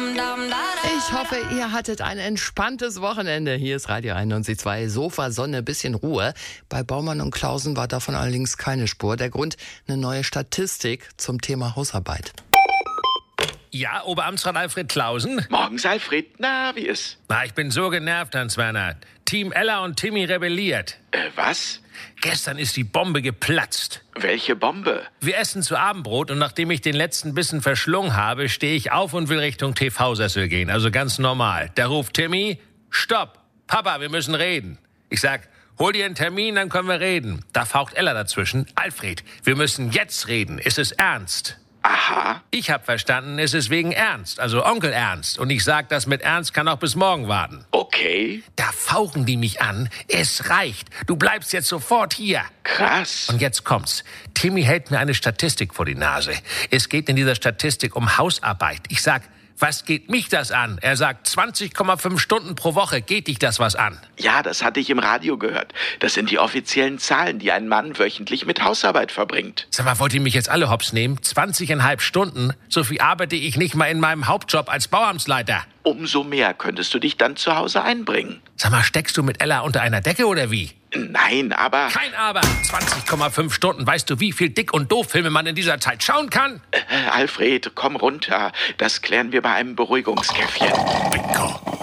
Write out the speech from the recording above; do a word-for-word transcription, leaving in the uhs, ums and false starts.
Ich hoffe, ihr hattet ein entspanntes Wochenende. Hier ist Radio einundneunzig Komma zwei, Sofa, Sonne, bisschen Ruhe. Bei Baumann und Klausen war davon allerdings keine Spur. Der Grund, eine neue Statistik zum Thema Hausarbeit. Ja, Oberamtsrat Alfred Klausen? Morgens, Alfred. Na, wie ist? Na, ich bin so genervt, Hans-Werner. Team Ella und Timmy rebelliert. Äh, was? Gestern ist die Bombe geplatzt. Welche Bombe? Wir essen zu Abendbrot und nachdem ich den letzten Bissen verschlungen habe, stehe ich auf und will Richtung T V-Sessel gehen. Also ganz normal. Da ruft Timmy, stopp, Papa, wir müssen reden. Ich sag, hol dir einen Termin, dann können wir reden. Da faucht Ella dazwischen, Alfred, wir müssen jetzt reden. Ist es ernst? Aha. Ich hab verstanden, es ist wegen Ernst, also Onkel Ernst. Und ich sag, das mit Ernst kann auch bis morgen warten. Okay. Da fauchen die mich an. Es reicht. Du bleibst jetzt sofort hier. Krass. Und jetzt kommt's. Timmy hält mir eine Statistik vor die Nase. Es geht in dieser Statistik um Hausarbeit. Ich sag, was geht mich das an? Er sagt, zwanzig Komma fünf Stunden pro Woche. Geht dich das was an? Ja, das hatte ich im Radio gehört. Das sind die offiziellen Zahlen, die ein Mann wöchentlich mit Hausarbeit verbringt. Sag mal, wollt ihr mich jetzt alle hops nehmen? zwanzig Komma fünf Stunden? So viel arbeite ich nicht mal in meinem Hauptjob als Bauamtsleiter. Umso mehr könntest du dich dann zu Hause einbringen. Sag mal, steckst du mit Ella unter einer Decke oder wie? Nein, aber... Kein Aber. zwanzig Komma fünf Stunden. Weißt du, wie viel Dick- und Doof-Filme man in dieser Zeit schauen kann? Äh, Alfred, komm runter. Das klären wir bei einem Beruhigungskäffchen. Bingo.